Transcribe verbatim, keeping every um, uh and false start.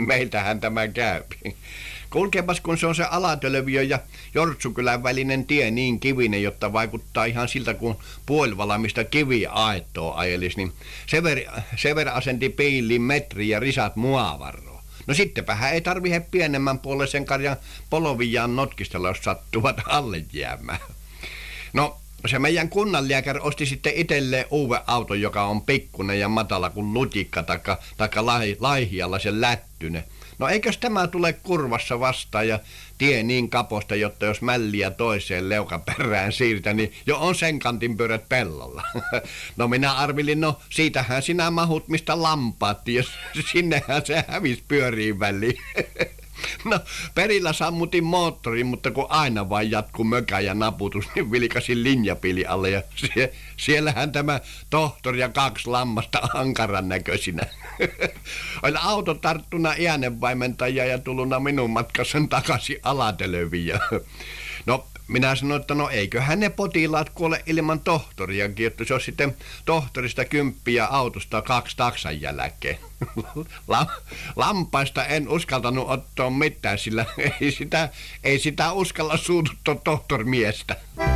meiltähän tämä käypi. Kulkeepas, kun se on se Alatölviön ja Jortsukylän välinen tie niin kivinen, jotta vaikuttaa ihan siltä, kun puolivalmista kiviaittoa ajelisi, niin Sever, Sever asenti piiliin metri ja risat muavarroa. No sittenpähän ei tarvitse pienemmän puolisen karjan poloviaan notkistella, jos sattuvat alle jäämään. No, se meidän kunnanlääkäri osti sitten itselleen uuden auton, joka on pikkunen ja matala kuin lutikka taikka, taikka lai, laihialla se lättyne. No eikös tämä tule kurvassa vastaan ja tie niin kaposta, jotta jos mälliä toiseen leukan perään siirtää, niin jo on sen kantin pyörät pellolla. No minä arvilin, no siitähän sinä mahut mistä lampaatti, jos sinnehän se hävisi pyöriin väliin. No perillä sammutin moottorin, mutta kun aina vain jatkuu mökä ja naputus, niin vilkasin linjapili alle ja sie- siellähän tämä tohtori ja kaksi lammasta ankaran näköisinä. Oli auto tarttuna äänenvaimentajia ja tuluna minun matkassani takaisin Alatölviin. No minä sanoin, että no eiköhän ne potilaat kuole ilman tohtoriakin, että se on sitten tohtorista kymppiä autosta kaksi taksan jälkeen. La- lampaista en uskaltanut ottaa mitään, sillä ei sitä, ei sitä uskalla suututtaa tohtormiestä.